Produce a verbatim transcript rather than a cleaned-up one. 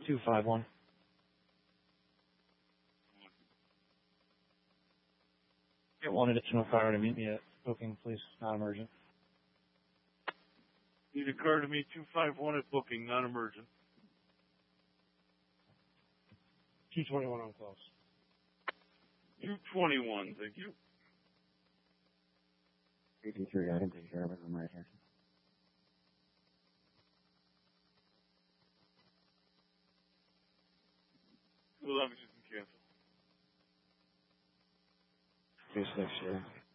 two five one. Get one additional car to meet me at booking, please. Not emergent. Need a car to meet two five one at booking, not emergent. two twenty-one on close. two twenty-one, thank you. eighty-three, I can take care of it. I'm right here. We'll have you can cancel. two six, yeah.